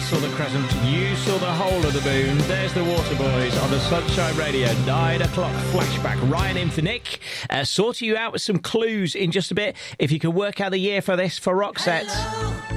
saw the crescent, you saw the whole of the moon. There's the Waterboys on the Sunshine Radio 9 o'clock flashback. Ryan in for Nick. Sorting you out with some clues in just a bit. If you can work out the year for this for Roxette.